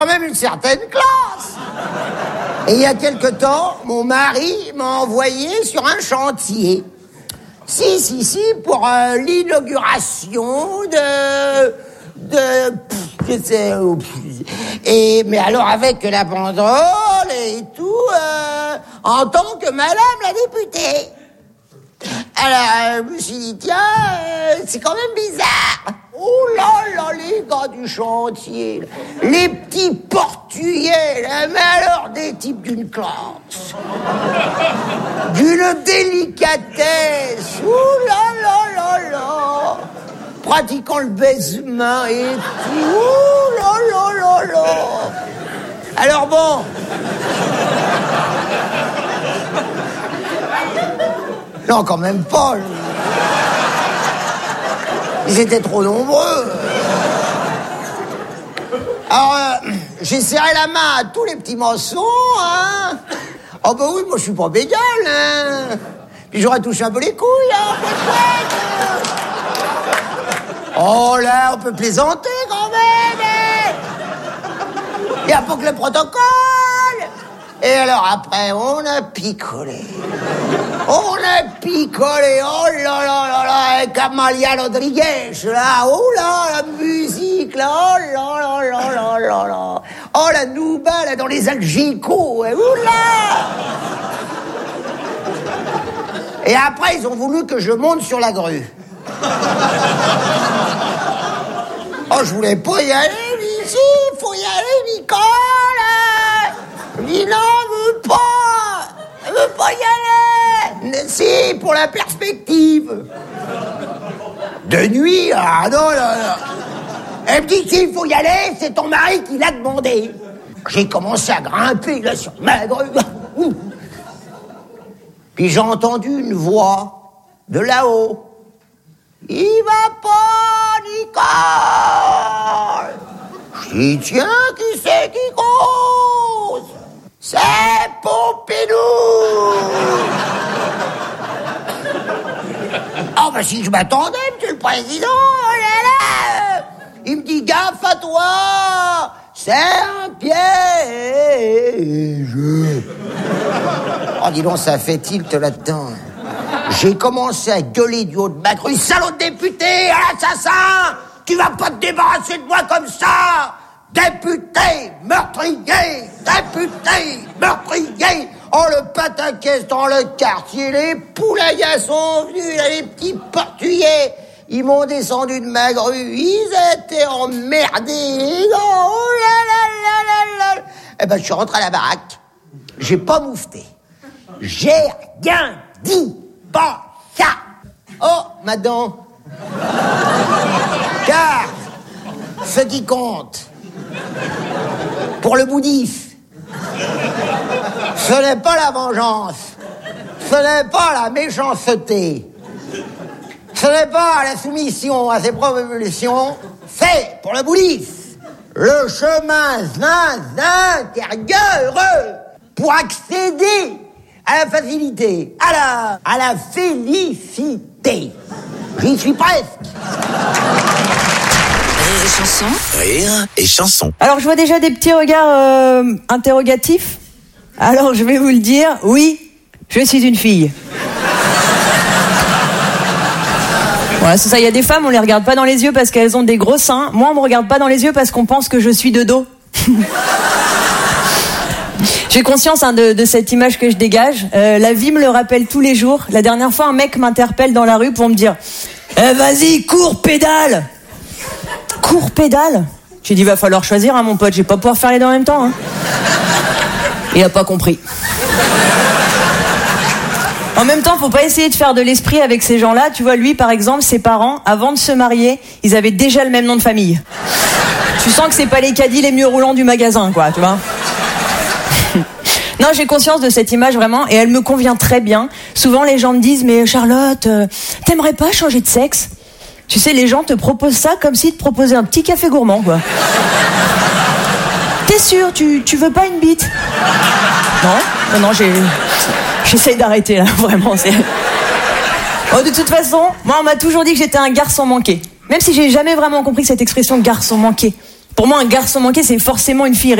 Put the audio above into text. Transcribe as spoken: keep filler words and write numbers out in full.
quand même une certaine classe. Et il y a quelque temps, mon mari m'a envoyé sur un chantier. Si, si, si, pour euh, l'inauguration de... de... Pff, je sais... Et, mais alors avec la banderole et tout, euh, en tant que madame la députée. Alors, je me suis dit, tiens, euh, c'est quand même bizarre. Oh là là, les gars du chantier, là. Les petits portugais, là, mais alors des types d'une classe, d'une délicatesse, oh là là là là, pratiquant le baisement et tout, oh là là là là. Alors bon... Non, quand même pas. Ils étaient trop nombreux. Alors, euh, j'ai serré la main à tous les petits maçons, hein. Oh bah oui, moi je suis pas bégal, hein. Puis j'aurais touché un peu les couilles, hein, peut-être. Oh là, on peut plaisanter quand même, hein. Il n'y a pas que le protocole. Et alors après, on a picolé. On a picolé, oh là là là là, avec Amalia Rodriguez, là, oh là, la musique, là, oh là là là là là là. Oh la nouba, là, dans les algicots, hein, oh là. Et après, ils ont voulu que je monte sur la grue. Oh, je voulais pas y aller, mais si, faut y aller, Nicole. Nina veut pas, elle veut pas y aller. Si, pour la perspective. De nuit, ah non, non, non. Elle me dit qu'il faut y aller, c'est ton mari qui l'a demandé. J'ai commencé à grimper là sur ma grue. Puis j'ai entendu une voix de là-haut. Il va pas, Nicole. Je dis, tiens, qui c'est qui cause? C'est Pompidou. Oh, bah si je m'attendais, monsieur le président, oh là là. Il me dit, gaffe à toi, c'est un piège. Oh, dis donc, ça fait tilt là-dedans. J'ai commencé à gueuler du haut de ma grue. Salaud de député, assassin, tu vas pas te débarrasser de moi comme ça. Député, meurtrier, député, meurtrier. Oh, le pataquès dans le quartier, les poulaillas sont venus, là, les petits portugais. Ils m'ont descendu de ma grue, ils étaient emmerdés. Oh là là là là là. Eh ben, je suis rentré à la baraque. J'ai pas moufté. J'ai rien dit. Pas ça. Oh, madame. Car ce qui compte pour le bouddhiste, ce n'est pas la vengeance, ce n'est pas la méchanceté, ce n'est pas la soumission à ses propres évolutions, c'est pour le bouddhiste le chemin intérieur pour accéder à la facilité, à la, à la félicité. J'y suis presque. Rire et chanson. Rire et chanson. Alors, je vois déjà des petits regards euh, interrogatifs. Alors, je vais vous le dire. Oui, je suis une fille. Voilà, c'est ça. Il y a des femmes, on les regarde pas dans les yeux parce qu'elles ont des gros seins. Moi, on me regarde pas dans les yeux parce qu'on pense que je suis de dos. J'ai conscience hein, de, de cette image que je dégage. Euh, la vie me le rappelle tous les jours. La dernière fois, un mec m'interpelle dans la rue pour me dire eh, « Vas-y, cours, pédale !» Cours, pédale ? J'ai dit « Va falloir choisir, hein, mon pote. Je vais pas pouvoir faire les deux en même temps. Hein. » Il a pas compris. En même temps, faut pas essayer de faire de l'esprit avec ces gens-là. Tu vois, lui, par exemple, ses parents, avant de se marier, ils avaient déjà le même nom de famille. Tu sens que c'est pas les caddies les mieux roulants du magasin, quoi, tu vois. Non, j'ai conscience de cette image vraiment et elle me convient très bien. Souvent, les gens me disent « Mais Charlotte, euh, t'aimerais pas changer de sexe ?» Tu sais, les gens te proposent ça comme s'ils te proposaient un petit café gourmand, quoi. T'es sûr, tu, tu veux pas une bite ? Non, non, non, j'ai, j'essaye d'arrêter là, vraiment. C'est... Oh, de toute façon, moi, on m'a toujours dit que j'étais un garçon manqué. Même si j'ai jamais vraiment compris cette expression garçon manqué. Pour moi, un garçon manqué, c'est forcément une fille